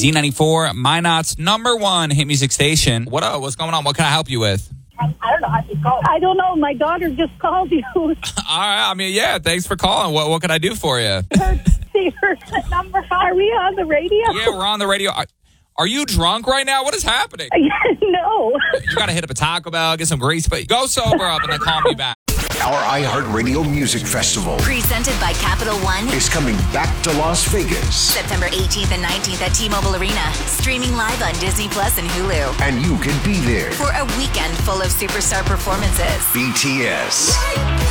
Z94, Minot's #1 hit music station. What's going on? What can I help you with? I don't know how she called. I don't know. My daughter just called you. All right. I mean, yeah, thanks for calling. What can I do for you? See her number. Are we on the radio? Yeah, we're on the radio. Are you drunk right now? What is happening? No. You got to hit up a Taco Bell, get some grease, but go sober up and then call me back. Our iHeartRadio Music Festival, presented by Capital One, is coming back to Las Vegas. September 18th and 19th at T-Mobile Arena. Streaming live on Disney Plus and Hulu. And you can be there for a weekend full of superstar performances. BTS,